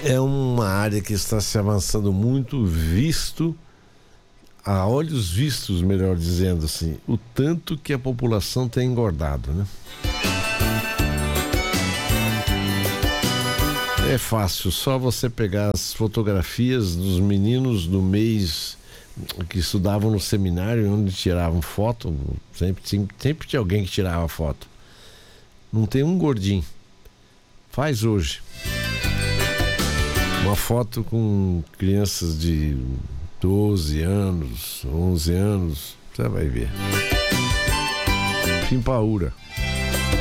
é uma área que está se avançando muito, a olhos vistos, melhor dizendo assim, o tanto que a população tem engordado, né? É fácil, só você pegar as fotografias dos meninos do mês que estudavam no seminário, onde tiravam foto, sempre tinha alguém que tirava foto. Não tem um gordinho. Faz hoje uma foto com crianças de 12 anos, 11 anos, você vai ver. Pimpaúra.